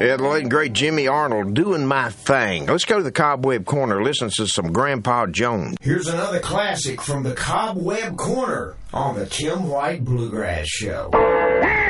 Yeah, the late great Jimmy Arnold, Doing My Thing. Let's go to the Cobweb Corner, listen to some Grandpa Jones. Here's another classic from the Cobweb Corner on the Tim White Bluegrass Show.